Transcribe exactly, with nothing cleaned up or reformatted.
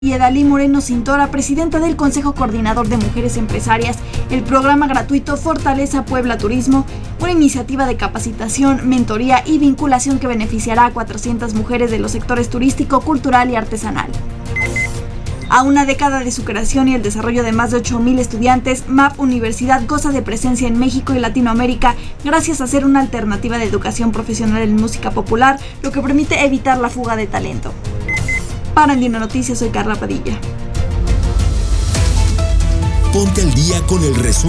Y Edalí Moreno Cintora, presidenta del Consejo Coordinador de Mujeres Empresarias, el programa gratuito Fortaleza Puebla Turismo, una iniciativa de capacitación, mentoría y vinculación que beneficiará a cuatrocientas mujeres de los sectores turístico, cultural y artesanal. A una década de su creación y el desarrollo de más de ocho mil estudiantes, M A P Universidad goza de presencia en México y Latinoamérica gracias a ser una alternativa de educación profesional en música popular, lo que permite evitar la fuga de talento. Para Andino Noticias, soy Carla Padilla. Ponte al día con el resumen.